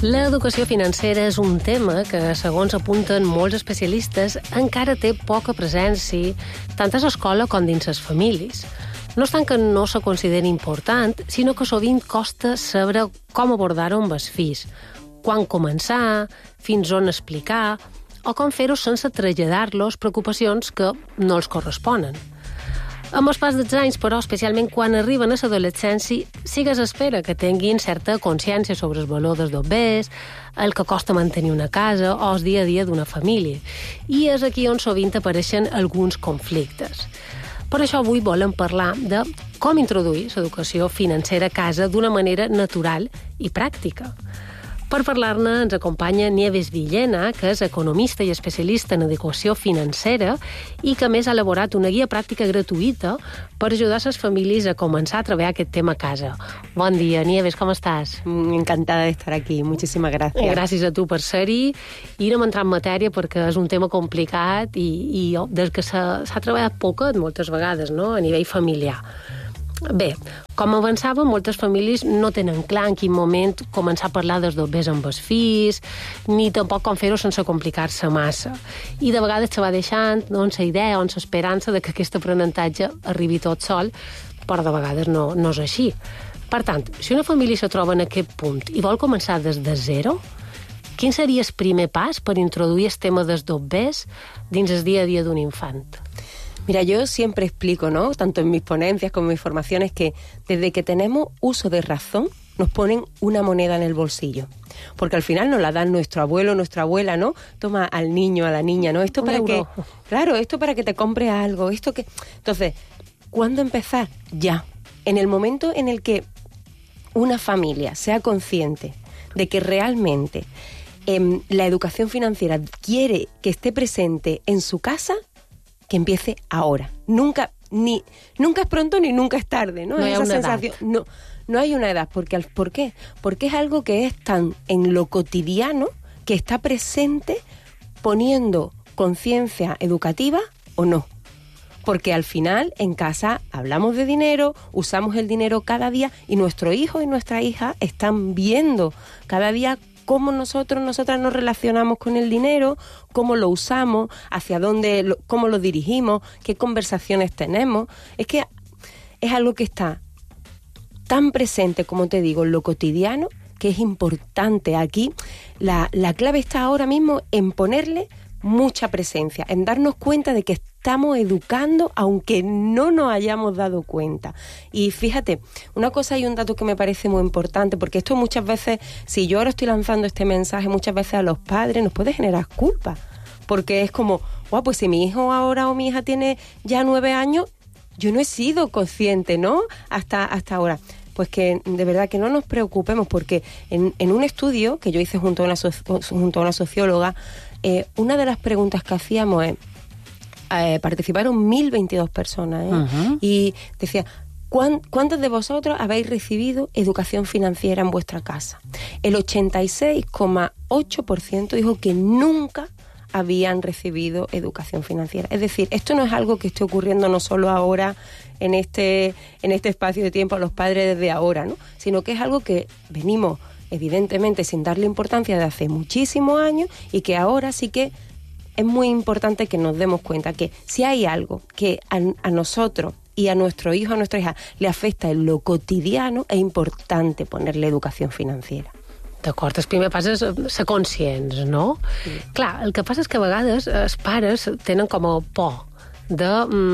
L'educació financera és un tema que, segons apunten molts especialistes, encara té poca presència tant a l'escola com dins les famílies. No és tant que no se consideri important, sinó que sovint costa saber com abordar-ho amb els fills, quan començar, fins on explicar, o com fer-ho sense traslladar-los preocupacions que no els corresponen. Amb el pas dels anys, però, especialment quan arriben a l'adolescència, sí que s'espera que tinguin certa consciència sobre el valor dels dobbers, el que costa mantenir una casa o el dia a dia d'una família. I és aquí on sovint apareixen alguns conflictes. Per això avui volem parlar de com introduir l'educació financera a casa d'una manera natural i pràctica. Per parlar-ne ens acompanya Nieves Villena, que és economista i especialista en educació financera i que a més ha elaborat una guia pràctica gratuïta per ajudar les famílies a començar a treballar aquest tema a casa. Bon dia, Nieves, com estàs? Encantada de estar aquí, muchísimas gracias. Gràcies a tu per ser-hi. I anem a entrar en matèria perquè és un tema complicat i des que s'ha treballat poquet moltes vegades, no?, a nivell familiar. Bé, com avançava, moltes famílies no tenen clar en quin moment començar a parlar dels dobbers amb els fills, ni tampoc com fer-ho sense complicar-se massa. I de vegades se va deixant la idea o l'esperança de que aquest aprenentatge arribi tot sol, però de vegades no és així. Per tant, si una família se troba en aquest punt i vol començar des de zero, quin seria el primer pas per introduir el tema dels dobbers dins el dia a dia d'un infant? Mira, yo siempre explico, ¿no?, tanto en mis ponencias como en mis formaciones, que desde que tenemos uso de razón, nos ponen una moneda en el bolsillo. Porque al final nos la dan nuestro abuelo, nuestra abuela, ¿no? Toma al niño, a la niña, ¿no? Esto para que... Claro, esto para que te compres algo, esto que... Entonces, ¿cuándo empezar? Ya. En el momento en el que una familia sea consciente de que realmente la educación financiera quiere que esté presente en su casa, que empiece ahora. Nunca es pronto ni nunca es tarde, ¿no? No hay esa una sensación. edad. No hay una edad. ¿Por qué? Porque es algo que es tan en lo cotidiano que está presente poniendo conciencia educativa o no. Porque al final en casa hablamos de dinero, usamos el dinero cada día y nuestro hijo y nuestra hija están viendo cada día cómo nosotras nos relacionamos con el dinero, cómo lo usamos, hacia dónde, cómo lo dirigimos, qué conversaciones tenemos. Es que es algo que está tan presente, como te digo, en lo cotidiano, que es importante. Aquí la clave está ahora mismo en ponerle mucha presencia, en darnos cuenta de que estamos educando aunque no nos hayamos dado cuenta. Y fíjate, una cosa y un dato que me parece muy importante, porque esto muchas veces, si yo ahora estoy lanzando este mensaje, muchas veces a los padres nos puede generar culpa, porque es como, wow, pues si mi hijo ahora o mi hija tiene ya 9 años, yo no he sido consciente, ¿no?, hasta ahora. Pues que de verdad que no nos preocupemos, porque en un estudio que yo hice junto a una socióloga, una de las preguntas que hacíamos es, participaron 1.022 personas, Uh-huh. Y decía, ¿cuántos de vosotros habéis recibido educación financiera en vuestra casa? El 86,8% dijo que nunca habían recibido educación financiera. Es decir, esto no es algo que esté ocurriendo no solo ahora en este espacio de tiempo a los padres desde ahora, ¿no?, sino que es algo que venimos evidentemente sin darle importancia de hace muchísimos años y que ahora sí que es muy importante que nos demos cuenta que si hay algo que a nosotros y a nuestro hijo, a nuestra hija, le afecta en lo cotidiano, es importante ponerle educació financera. D'acord, el primer pas és ser conscients, no? Sí. Clar, el que passa és que a vegades els pares tenen com a por de...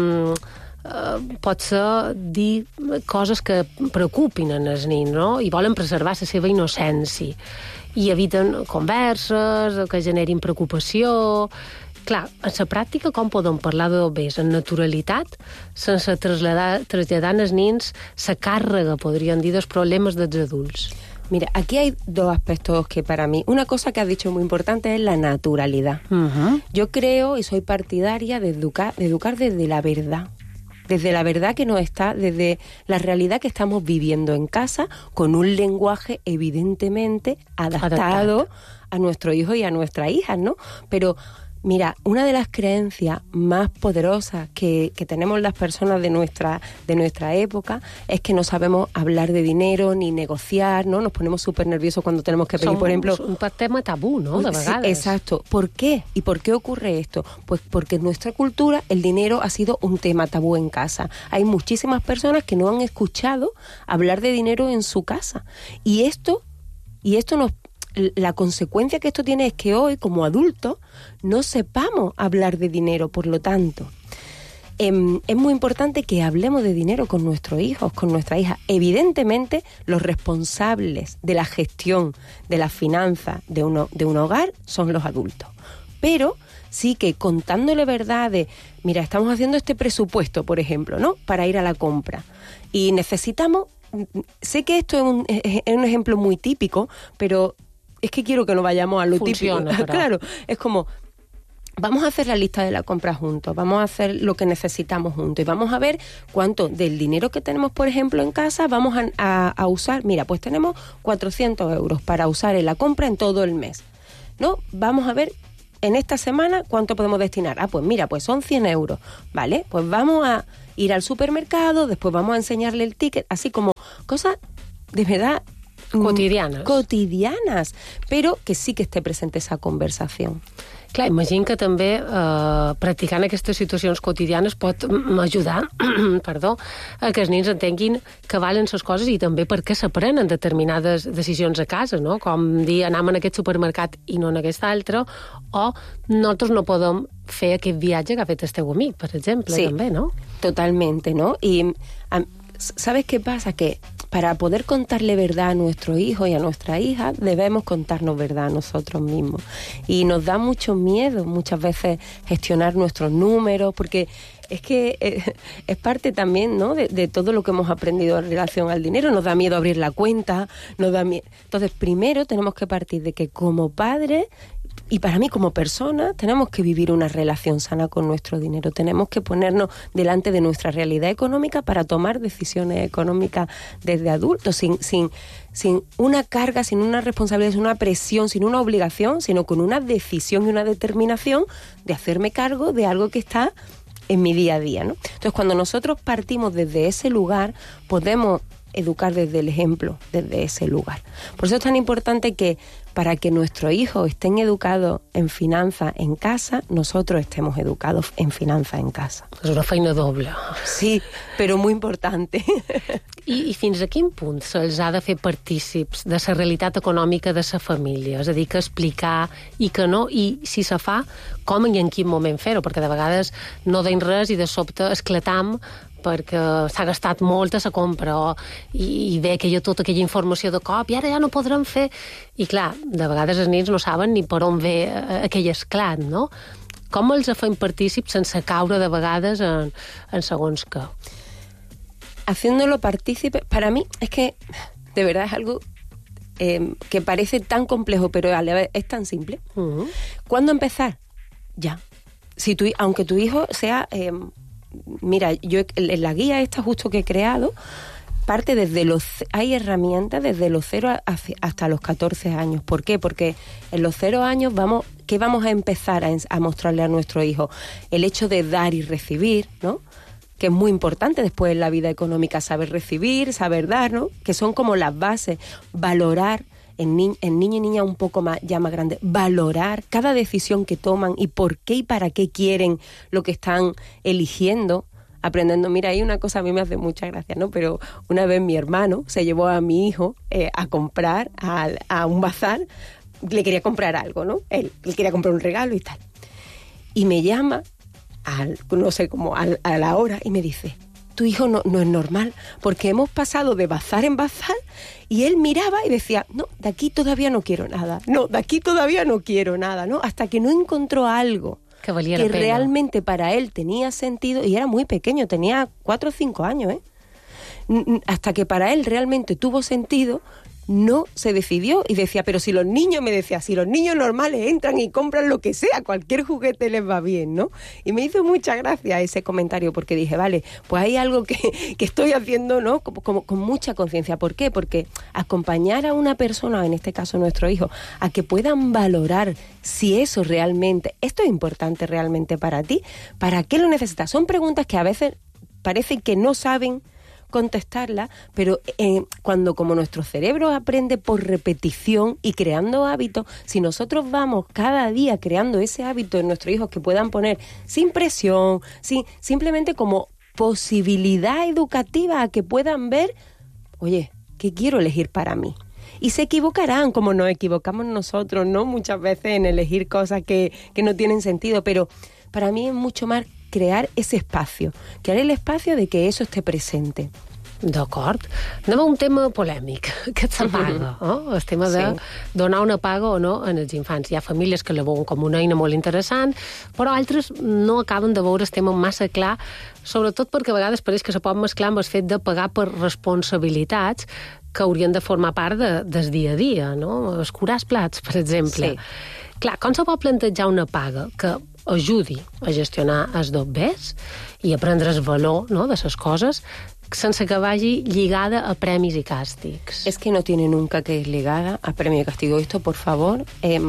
pot ser dir coses que preocupin en els nens, no?, i volen preservar la seva innocència i eviten converses que generin preocupació. Clar, en la pràctica com podem parlar de dobbers en naturalitat sense traslladar als nens la càrrega, podríem dir, dels problemes dels adults? Mira, aquí hay dos aspectos que para mí, una cosa que has dicho muy importante es la naturalidad. Uh-huh. Yo creo y soy partidaria de educar desde la verdad. Desde la verdad que nos está, desde la realidad que estamos viviendo en casa, con un lenguaje evidentemente adaptado a nuestro hijo y a nuestra hija, ¿no? Pero Mira, una de las creencias más poderosas que tenemos las personas de nuestra época es que no sabemos hablar de dinero ni negociar, ¿no? Nos ponemos súper nerviosos cuando tenemos que pedir, por ejemplo... un tema tabú, ¿no? De vegades. Sí, exacto. ¿Por qué? ¿Y por qué ocurre esto? Pues porque en nuestra cultura el dinero ha sido un tema tabú en casa. Hay muchísimas personas que no han escuchado hablar de dinero en su casa. Y esto la consecuencia que esto tiene es que hoy, como adultos, no sepamos hablar de dinero. Por lo tanto, es muy importante que hablemos de dinero con nuestros hijos, con nuestra hija. Evidentemente, los responsables de la gestión de las finanzas de un hogar son los adultos. Pero sí que contándole verdad de, mira, estamos haciendo este presupuesto, por ejemplo, ¿no? Para ir a la compra. Y necesitamos... Sé que esto es un ejemplo muy típico, pero... es que quiero que no vayamos a lo Funciona, típico. Claro, es como, vamos a hacer la lista de la compra juntos, vamos a hacer lo que necesitamos juntos y vamos a ver cuánto del dinero que tenemos, por ejemplo, en casa, vamos a usar. Mira, pues tenemos 400 euros para usar en la compra en todo el mes, ¿no? Vamos a ver en esta semana cuánto podemos destinar. Pues mira, pues son 100 euros, ¿vale? Pues vamos a ir al supermercado, después vamos a enseñarle el ticket, así como cosas de verdad... Cotidianas, però que sí que esté present esa conversació. Clar, imagino que també practicant aquestes situacions quotidianes pot ajudar a que els nens entenguin que valen les coses i també per què s'aprenen determinades decisions a casa, no? Com dir, anem en aquest supermercat i no en aquest altre, o nosaltres no podem fer aquest viatge que ha fet el teu amic, per exemple, sí, també, no? Totalmente, ¿no? Y ¿sabes qué pasa? Que para poder contarle verdad a nuestro hijo y a nuestra hija, debemos contarnos verdad a nosotros mismos. Y nos da mucho miedo muchas veces gestionar nuestros números, porque es que es parte también, ¿no? de todo lo que hemos aprendido en relación al dinero. Nos da miedo abrir la cuenta, nos da miedo. Entonces, primero tenemos que partir de que como padres, y para mí como persona, tenemos que vivir una relación sana con nuestro dinero. Tenemos que ponernos delante de nuestra realidad económica para tomar decisiones económicas desde adultos, sin una carga, sin una responsabilidad, sin una presión, sin una obligación, sino con una decisión y una determinación de hacerme cargo de algo que está en mi día a día, ¿no? Entonces, cuando nosotros partimos desde ese lugar, podemos educar desde el ejemplo, desde ese lugar. Por eso es tan importante que para que nuestros hijos estén educados en finanzas en casa, nosotros estemos educados en finanzas en casa. És una feina doble. Sí, però molt importante. I fins a quin punt se'ls ha de fer partícips de la realitat econòmica de la família? És a dir, que explicar i que no, i si se fa, com i en quin moment fer-ho? Perquè de vegades no deim res i de sobte esclatam perquè s'ha gastat molt a la compra i ve tota aquella informació de cop i ara ja no podrem fer. I clar, de vegades els nens no saben ni per on ve aquell esclat, no? Com els fem partícips sense caure de vegades en segons què? Haciéndolo partícipe, para mí es que de verdad es algo que parece tan complejo, pero a la vez es tan simple. Uh-huh. ¿Cuándo empezar? Ya. Aunque tu hijo sea... mira, yo en la guía esta justo que he creado, parte hay herramientas desde los 0 hasta los 14 años. ¿Por qué? Porque en los 0 años ¿qué vamos a empezar a mostrarle a nuestro hijo? El hecho de dar y recibir, ¿no? Que es muy importante después en la vida económica, saber recibir, saber dar, ¿no? Que son como las bases. Valorar en niño y niña un poco más grande, valorar cada decisión que toman y por qué y para qué quieren lo que están eligiendo, aprendiendo. Mira, hay una cosa a mí me hace mucha gracia, ¿no? Pero una vez mi hermano se llevó a mi hijo a comprar a un bazar, le quería comprar algo, ¿no? Él quería comprar un regalo y tal. Y me llama, no sé, como a la hora, y me dice... tu hijo no es normal, porque hemos pasado de bazar en bazar y él miraba y decía, no, de aquí todavía no quiero nada, no, de aquí todavía no quiero nada, ¿no? Hasta que no encontró algo que realmente para él tenía sentido, y era muy pequeño, tenía 4 o 5 años, hasta que para él realmente tuvo sentido, no se decidió y decía, pero si los niños normales entran y compran lo que sea, cualquier juguete les va bien, ¿no? Y me hizo mucha gracia ese comentario porque dije, vale, pues hay algo que estoy haciendo, ¿no? Como con mucha conciencia. ¿Por qué? Porque acompañar a una persona, en este caso nuestro hijo, a que puedan valorar si eso realmente, esto es importante realmente para ti, ¿para qué lo necesitas? Son preguntas que a veces parecen que no saben contestarla, pero cuando como nuestro cerebro aprende por repetición y creando hábitos, si nosotros vamos cada día creando ese hábito en nuestros hijos que puedan poner sin presión, simplemente como posibilidad educativa a que puedan ver, oye, ¿qué quiero elegir para mí? Y se equivocarán como nos equivocamos nosotros, ¿no? Muchas veces en elegir cosas que no tienen sentido, pero para mí es mucho más crear ese espacio, crear el espacio de que eso esté presente. D'acord. Anem a un tema polèmic, que és la paga. El tema de donar una paga o no en els infants. Hi ha famílies que la veuen com una eina molt interessant, però altres no acaben de veure el tema massa clar, sobretot perquè a vegades pareix que se pot mesclar amb el fet de pagar per responsabilitats que haurien de formar part del dia a dia, no? Escurar els plats, per exemple. Sí. Clar, com se pot plantejar una paga que ajudi a gestionar els dobbers i a prendre el valor, no, de les coses sense que vagi lligada a premis y càstigs? Es que no tiene nunca que ir ligada a premio y castigo. Esto, por favor,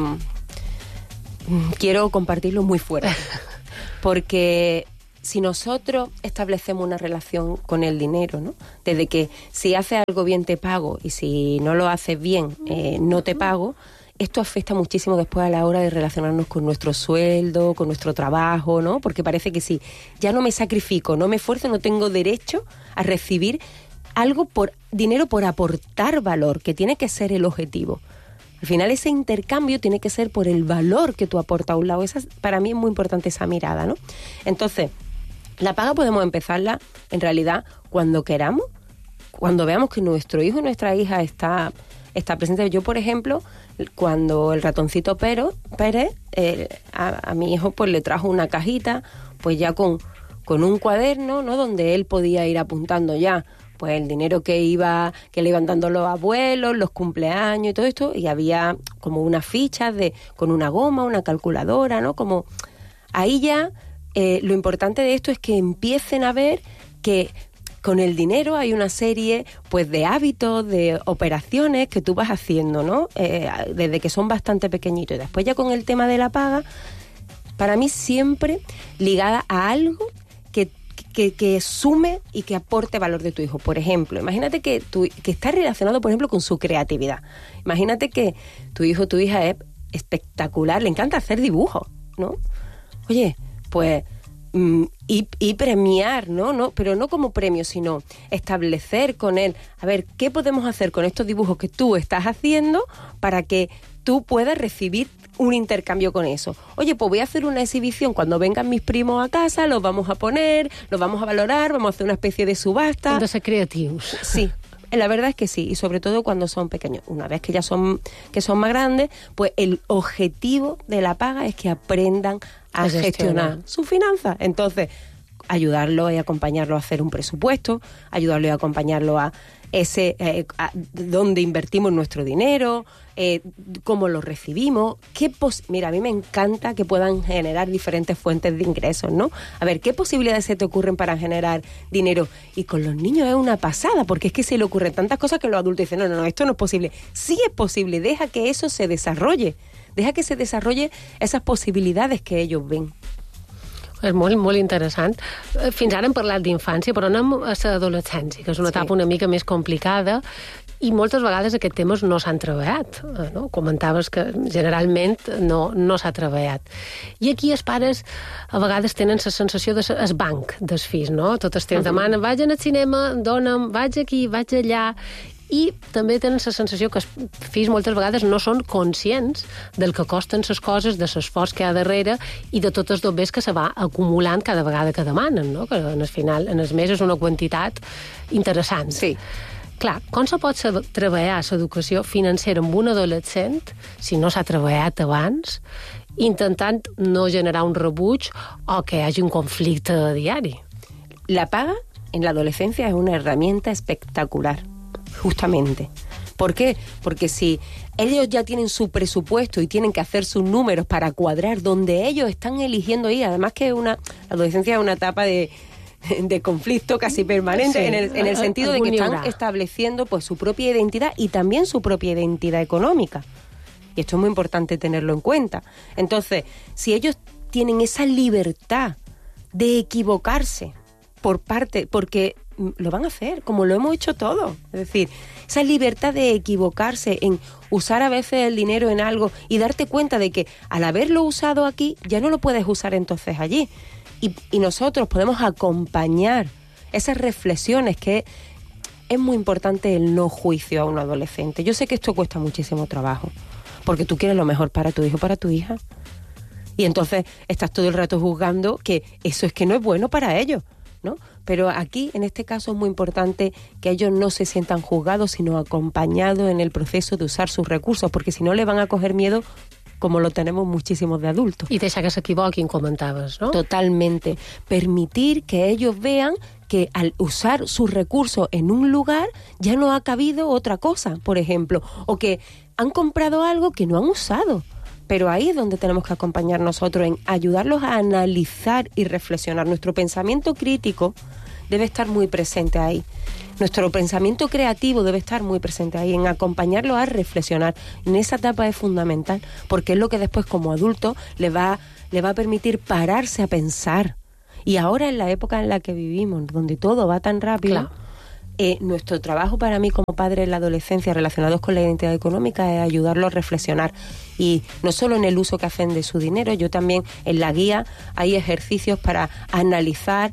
quiero compartirlo muy fuerte. Porque si nosotros establecemos una relación con el dinero, ¿no? Desde que si haces algo bien te pago y si no lo haces bien no te pago, esto afecta muchísimo después a la hora de relacionarnos con nuestro sueldo, con nuestro trabajo, ¿no? Porque parece que si ya no me sacrifico, no me esfuerzo, no tengo derecho a recibir algo por dinero por aportar valor, que tiene que ser el objetivo. Al final ese intercambio tiene que ser por el valor que tú aportas a un lado. Para mí es muy importante esa mirada, ¿no? Entonces, la paga podemos empezarla en realidad cuando queramos, cuando veamos que nuestro hijo o nuestra hija está presente. Yo, por ejemplo, cuando el ratoncito Pérez a mi hijo pues le trajo una cajita pues ya con un cuaderno, ¿no? Donde él podía ir apuntando ya pues el dinero que le iban dando los abuelos, los cumpleaños y todo esto, y había como unas fichas con una goma, una calculadora, ¿no? Como ahí ya lo importante de esto es que empiecen a ver que con el dinero hay una serie pues de hábitos, de operaciones que tú vas haciendo, ¿no? Desde que son bastante pequeñitos. Y después ya con el tema de la paga, para mí siempre ligada a algo que sume y que aporte valor de tu hijo. Por ejemplo, imagínate que está relacionado, por ejemplo, con su creatividad. Imagínate que tu hijo o tu hija es espectacular, le encanta hacer dibujos, ¿no? Oye, pues y premiar, ¿no? Pero no como premio, sino establecer con él, a ver, ¿qué podemos hacer con estos dibujos que tú estás haciendo para que tú puedas recibir un intercambio con eso? Oye, pues voy a hacer una exhibición cuando vengan mis primos a casa, los vamos a poner, los vamos a valorar, vamos a hacer una especie de subasta. Han de ser creativos. Sí. La verdad es que sí, y sobre todo cuando son pequeños. Una vez que ya son más grandes, pues el objetivo de la paga es que aprendan a gestionar sus finanzas. Entonces, ayudarlo y acompañarlo a hacer un presupuesto, ayudarlo y acompañarlo a dónde invertimos nuestro dinero, cómo lo recibimos. Mira, a mí me encanta que puedan generar diferentes fuentes de ingresos, ¿no? A ver, ¿qué posibilidades se te ocurren para generar dinero? Y con los niños es una pasada, porque es que se le ocurren tantas cosas que los adultos dicen, no, esto no es posible. Sí es posible, deja que eso se desarrolle, deja que se desarrolle esas posibilidades que ellos ven. És molt, molt interessant. Fins ara hem parlat d'infància, però anem a l'adolescència, que és una etapa una mica més complicada, i moltes vegades aquests temes no s'han treballat, no? Comentaves que generalment no s'ha treballat. I aquí els pares a vegades tenen la sensació de el banc dels fills, no? Tot el temps demanen, vaig al cinema, dona'm, vaig aquí, vaig allà, i també tenen la sensació que els fills moltes vegades no són conscients del que costen les coses, de l'esforç que hi ha darrere i de tots els dobbers que se va acumulant cada vegada que demanen, no? Que al final, en els mesos, és una quantitat interessant. Sí. Clar, com se pot treballar l'educació financera amb un adolescent, si no s'ha treballat abans, intentant no generar un rebuig o que hi hagi un conflicte diari? La paga en la adolescencia es una herramienta espectacular. Justamente, ¿Por qué? Porque si ellos ya tienen su presupuesto y tienen que hacer sus números para cuadrar donde ellos están eligiendo ir, además que la adolescencia es una etapa de conflicto casi permanente, sí, en el sentido de que están estableciendo pues su propia identidad y también su propia identidad económica. Y esto es muy importante tenerlo en cuenta. Entonces, si ellos tienen esa libertad de equivocarse porque lo van a hacer, como lo hemos hecho todos. Es decir, esa libertad de equivocarse en usar a veces el dinero en algo y darte cuenta de que al haberlo usado aquí, ya no lo puedes usar entonces allí. Y nosotros podemos acompañar esas reflexiones, que es muy importante el no juicio a un adolescente. Yo sé que esto cuesta muchísimo trabajo, porque tú quieres lo mejor para tu hijo, para tu hija. Y entonces estás todo el rato juzgando que eso es que no es bueno para ellos, ¿no? Pero aquí, en este caso, es muy importante que ellos no se sientan juzgados, sino acompañados en el proceso de usar sus recursos, porque si no le van a coger miedo, como lo tenemos muchísimos de adultos. Y deixar que s'equivoquin, comentaves, ¿no? Totalmente. Permitir que ellos vean que al usar sus recursos en un lugar ya no ha cabido otra cosa, por ejemplo, o que han comprado algo que no han usado. Pero ahí es donde tenemos que acompañar nosotros, en ayudarlos a analizar y reflexionar. Nuestro pensamiento crítico debe estar muy presente ahí. Nuestro pensamiento creativo debe estar muy presente ahí, en acompañarlos a reflexionar. En esa etapa es fundamental, porque es lo que después como adulto le va a permitir pararse a pensar. Y ahora, en la época en la que vivimos, donde todo va tan rápido, claro, nuestro trabajo para mí como padre en la adolescencia relacionados con la identidad económica es ayudarlos a reflexionar. Y no solo en el uso que hacen de su dinero, yo también en la guía hay ejercicios para analizar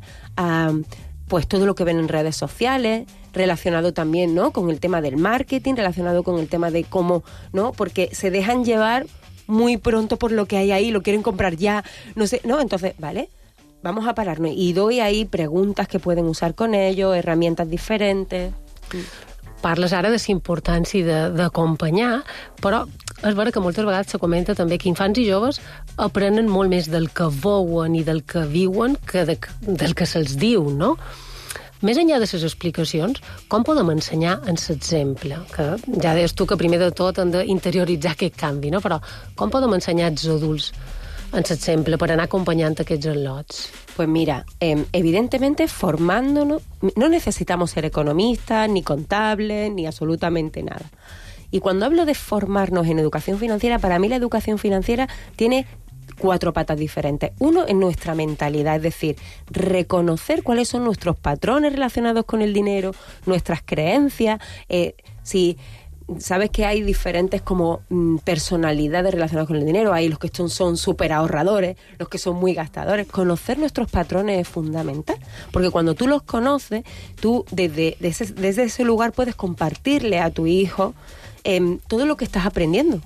pues todo lo que ven en redes sociales, relacionado también, ¿no?, con el tema del marketing, relacionado con el tema de cómo, ¿no?, porque se dejan llevar muy pronto por lo que hay ahí, lo quieren comprar ya, no sé, ¿no? Entonces, ¿vale?, vamos a pararnos y doy ahí preguntas que pueden usar con ellos, herramientas diferentes. Parles ara de la importància d'acompanyar, però és vera que moltes vegades se comenta també que infants i joves aprenen molt més del que veuen i del que viuen que del que se'ls diu, no? Més enllà de les explicacions, com podem ensenyar en l'exemple? Que ja deies tu que primer de tot hem d'interioritzar aquest canvi, no? Però com podem ensenyar als adults en l'exemple per anar acompanyant aquests al·lots? Pues mira, evidentemente formándonos, no necesitamos ser economistas, ni contables, ni absolutamente nada. Y cuando hablo de formarnos en educación financiera, para mí la educación financiera tiene 4 patas diferentes. Uno, en nuestra mentalidad, es decir, reconocer cuáles son nuestros patrones relacionados con el dinero, nuestras creencias, si sabes que hay diferentes como personalidades relacionadas con el dinero. Hay los que son súper ahorradores, los que son muy gastadores. Conocer nuestros patrones es fundamental, porque cuando tú los conoces, tú desde ese lugar puedes compartirle a tu hijo todo lo que estás aprendiendo.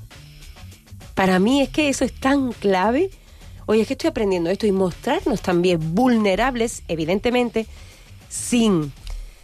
Para mí es que eso es tan clave. Oye, es que estoy aprendiendo esto, y mostrarnos también vulnerables, evidentemente, sin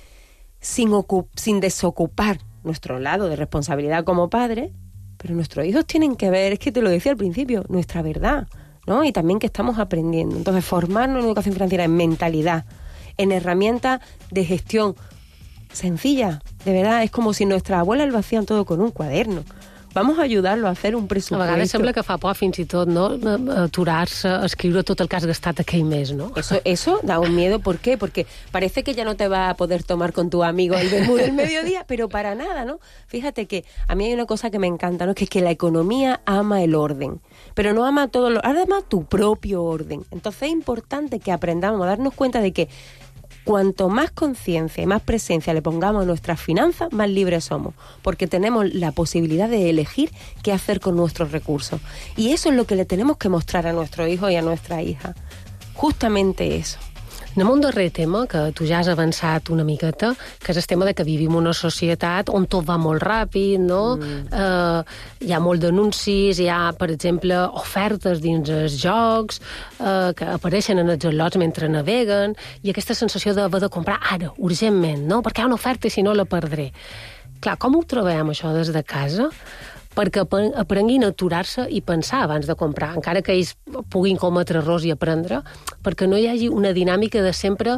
desocupar nuestro lado de responsabilidad como padres, pero nuestros hijos tienen que ver, es que te lo decía al principio, nuestra verdad, ¿no? Y también que estamos aprendiendo. Entonces, formarnos en educación financiera, en mentalidad, en herramientas de gestión sencilla, de verdad, es como si nuestras abuelas lo hacían todo con un cuaderno. Vamos a ayudarlo a hacer un presupuesto. A vegades sembla que fa por fins i tot, no?, aturar-se a escriure tot el que has gastat aquell mes, ¿no? Eso da un miedo. ¿Por qué? Porque parece que ya no te vas a poder tomar con tu amigo el menú del mediodía, pero para nada, ¿no? Fíjate que a mí hay una cosa que me encanta, ¿no?, que es que la economía ama el orden, pero no ama todo ama tu propio orden. Entonces es importante que aprendamos a darnos cuenta de que cuanto más conciencia y más presencia le pongamos a nuestras finanzas, más libres somos, porque tenemos la posibilidad de elegir qué hacer con nuestros recursos. Y eso es lo que le tenemos que mostrar a nuestros hijos y a nuestra hija. Justamente eso. Anem a un darrer tema, que tu ja has avançat una miqueta, que és el tema de que vivim una societat on tot va molt ràpid, no? Hi ha molt d'anuncis, hi ha, per exemple, ofertes dins els jocs que apareixen en els al·lots mentre naveguen, i aquesta sensació d'haver de comprar ara, urgentment, no? Perquè hi ha una oferta i si no la perdré. Clar, com ho trobem, això, des de casa? Perquè aprenguin a aturar-se i pensar abans de comprar, encara que ells puguin cometre errors i aprendre, perquè no hi hagi una dinàmica de sempre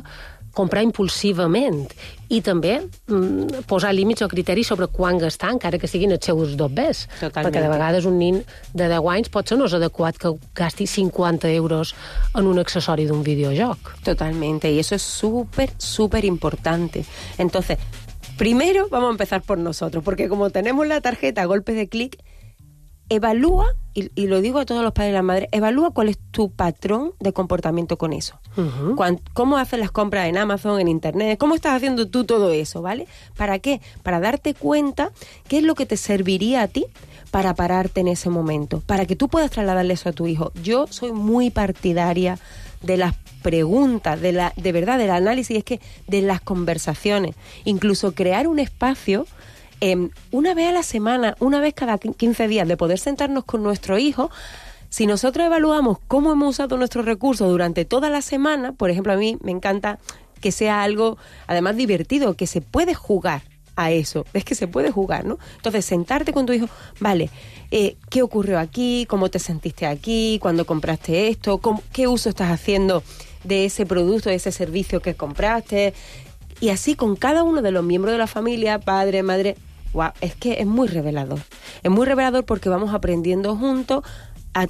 comprar impulsivament i també posar límits o criteris sobre quan gastar, encara que siguin els seus dobbers. Totalment. Perquè de vegades un nin de 10 anys pot ser no és adequat que gasti 50 euros en un accessori d'un videojoc. Totalmente, y eso es súper, súper importante. Entonces, primero vamos a empezar por nosotros, porque como tenemos la tarjeta a golpes de clic, evalúa, y lo digo a todos los padres y las madres, evalúa cuál es tu patrón de comportamiento con eso. Uh-huh. ¿Cómo haces las compras en Amazon, en Internet? ¿Cómo estás haciendo tú todo eso, vale? ¿Para qué? Para darte cuenta qué es lo que te serviría a ti para pararte en ese momento, para que tú puedas trasladarle eso a tu hijo. Yo soy muy partidaria de las preguntas, de verdad, del análisis, es que de las conversaciones. Incluso crear un espacio una vez a la semana, una vez cada 15 días, de poder sentarnos con nuestro hijo. Si nosotros evaluamos cómo hemos usado nuestros recursos durante toda la semana, por ejemplo, a mí me encanta que sea algo, además, divertido, que se puede jugar a eso, es que se puede jugar, ¿no? Entonces, sentarte con tu hijo, vale, ¿qué ocurrió aquí? ¿Cómo te sentiste aquí? ¿Cuándo compraste esto? ¿Qué uso estás haciendo de ese producto, de ese servicio que compraste? Y así con cada uno de los miembros de la familia, padre, madre. Wow, es que es muy revelador. Es muy revelador porque vamos aprendiendo juntos a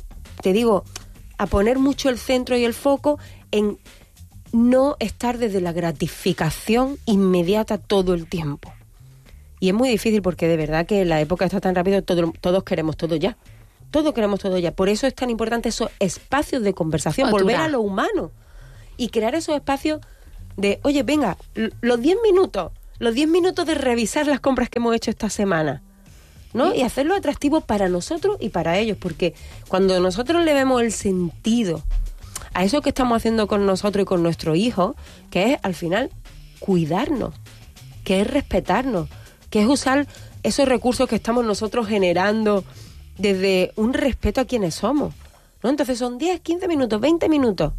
poner mucho el centro y el foco en no estar desde la gratificación inmediata todo el tiempo. Y es muy difícil porque de verdad que la época está tan rápido, todos queremos todo ya. Todos queremos todo ya. Por eso es tan importante esos espacios de conversación, volver a lo humano y crear esos espacios de, oye, venga, los 10 minutos de revisar las compras que hemos hecho esta semana, ¿no? Y hacerlo atractivo para nosotros y para ellos, porque cuando nosotros le vemos el sentido a eso que estamos haciendo con nosotros y con nuestro hijo, que es al final cuidarnos, que es respetarnos, que es usar esos recursos que estamos nosotros generando desde un respeto a quienes somos, ¿no? Entonces son 10, 15 minutos, 20 minutos.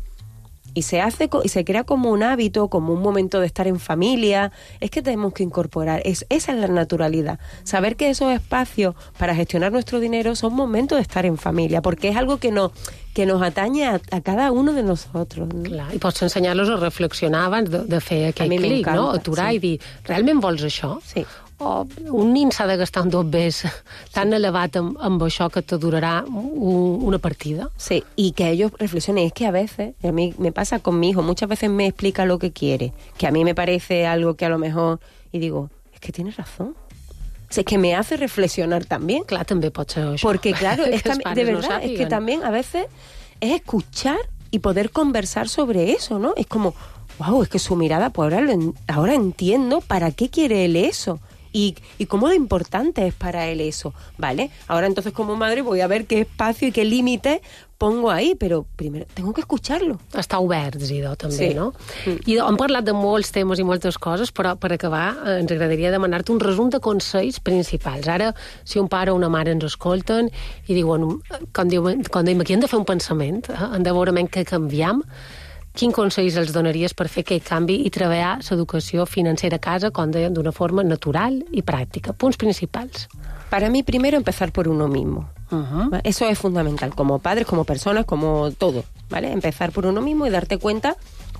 Y se crea como un hábito, como un momento de estar en familia. Es que tenemos que incorporar, esa es la naturalidad. Saber que esos espacios para gestionar nuestro dinero son momentos de estar en familia, porque es algo que nos atañe a cada uno de nosotros, no? Clar, i pots ensenyar-los a reflexionar abans de fer aquell clic, no? Aturar, sí. I dir, realment vols això? Sí. O un nin s'ha de gastar un dobbers tan elevat amb això que te durarà una partida. Sí, y que ellos reflexionen. Es que a veces, y a mí me pasa con mi hijo, muchas veces me explica lo que quiere, que a mí me parece algo que a lo mejor, y digo, es que tienes razón. O sea, es que me hace reflexionar también. Clar, també pot ser això. Porque claro, es de verdad, es que también a veces es escuchar y poder conversar sobre eso, ¿no? Es como, wow, es que su mirada, pues ahora entiendo para qué quiere él eso. Y cómo de importante es para él eso, ¿vale? Ahora entonces como madre voy a ver qué espacio y qué límite pongo ahí, però primer tengo que escucharlo. Estar oberts, idò, també, sí. No? I hem parlat de molts temes i moltes coses, però per acabar ens agradaria demanar-te un resum de consells principals. Ara, si un pare o una mare ens escolten i diuen, com dèiem aquí, hem de fer un pensament, hem de veure què canviam. Quins consells els donaries per fer aquell canvi i treballar l'educació financera a casa, com dèiem, d'una forma natural i pràctica? Punts principals. Para mí, primero, empezar por uno mismo. Uh-huh. Eso es fundamental, como padres, como personas, como todo, ¿vale? Empezar por uno mismo y darte cuenta,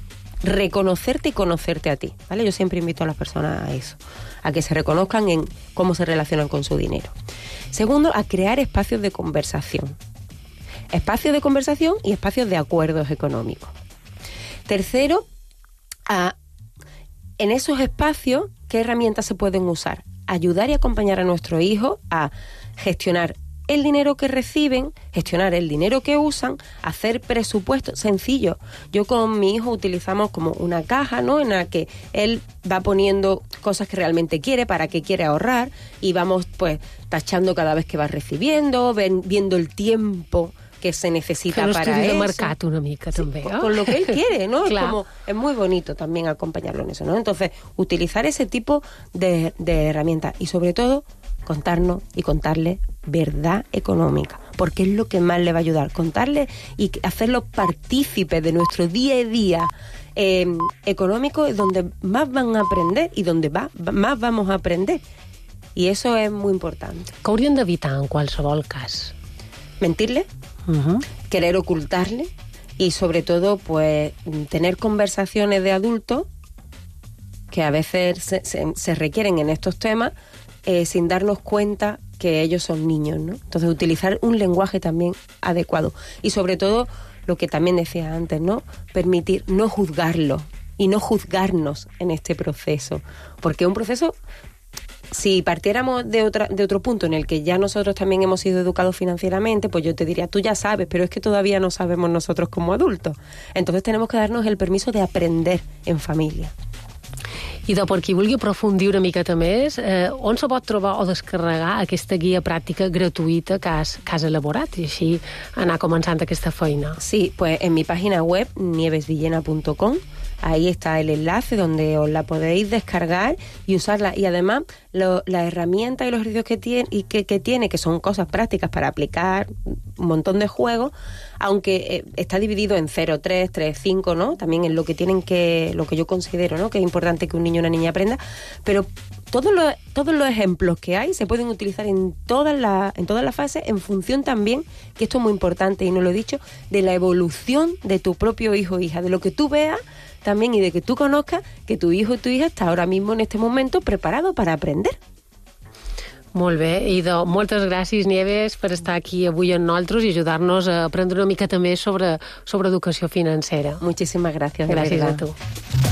reconocerte y conocerte a ti, ¿vale? Yo siempre invito a las personas a eso, a que se reconozcan en cómo se relacionan con su dinero. Segundo, a crear espacios de conversación. Espacios de conversación y espacios de acuerdos económicos. Tercero, en esos espacios, ¿qué herramientas se pueden usar? Ayudar y acompañar a nuestro hijo a gestionar el dinero que reciben, gestionar el dinero que usan, hacer presupuestos sencillos. Yo con mi hijo utilizamos como una caja, ¿no? En la que él va poniendo cosas que realmente quiere, para qué quiere ahorrar, y vamos pues tachando cada vez que va recibiendo, viendo el tiempo que se necesita para eso. Fer un estudi de mercat una mica, sí, també. Con lo que él quiere, ¿no? Es muy bonito también acompañarlo en eso, ¿no? Entonces, utilizar ese tipo de herramientas y sobre todo, contarnos y contarle verdad económica, porque es lo que más le va a ayudar. Contarle y hacerlos partícipes de nuestro día a día económico, es donde más van a aprender y donde más vamos a aprender. Y eso es muy importante. Què hauríem d'evitar en qualsevol cas? Mentirle, querer ocultarle y sobre todo pues tener conversaciones de adultos que a veces se requieren en estos temas sin darnos cuenta que ellos son niños, ¿no? Entonces, utilizar un lenguaje también adecuado. Y sobre todo, lo que también decía antes, ¿no? Permitir no juzgarlo y no juzgarnos en este proceso. Porque un proceso, si partiéramos de otro punto en el que ya nosotros también hemos sido educados financieramente, pues yo te diría, tú ya sabes, pero es que todavía no sabemos nosotros como adultos. Entonces tenemos que darnos el permiso de aprender en familia. I per qui vulgui aprofundir una miqueta més, on se pot trobar o descarregar aquesta guia pràctica gratuïta que has elaborat i així anar començant aquesta feina? Sí, pues en mi página web, nievesvillena.com, ahí está el enlace donde os la podéis descargar y usarla. Y además, las herramientas y los ejercicios que tiene, que son cosas prácticas para aplicar un montón de juegos, aunque está dividido en 0, 3, 3, 5, ¿no? También en lo que yo considero, ¿no? Que es importante que un niño o una niña aprenda, pero todos los ejemplos que hay se pueden utilizar en todas las fases, en función también, que esto es muy importante y no lo he dicho, de la evolución de tu propio hijo o hija, de lo que tú veas también y de que tú conozcas que tu hijo o tu hija está ahora mismo en este momento preparado para aprender. Molt bé, i moltes gràcies, Nieves, per estar aquí avui amb nosaltres i ajudar-nos a aprendre una miqueta més sobre educació financera. Muchísimas gracias. Gràcies a tu.